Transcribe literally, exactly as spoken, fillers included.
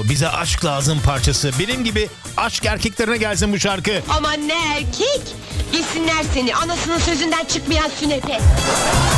Bize aşk lazım parçası. Benim gibi aşk erkeklerine gelsin bu şarkı. Aman ne erkek. Yesinler seni, anasının sözünden çıkmayan sünepe.